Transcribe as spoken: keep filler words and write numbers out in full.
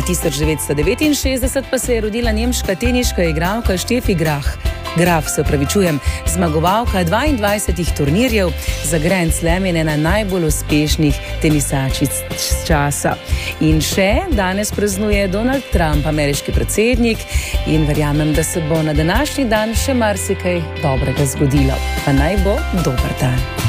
tisoč devetsto devetinšestdeset pa se je rodila nemška teniška igralka Steffi Graf. Graf, se opravičujem, zmagovalka dvaindvajsetih turnirjev za Grand Slam in ena najbolj uspešnih tenisačic časa. In še danes praznuje Donald Trump, ameriški predsednik, in verjamem, da se bo na današnji dan še marsikaj dobrega zgodilo. Pa naj bo dober dan.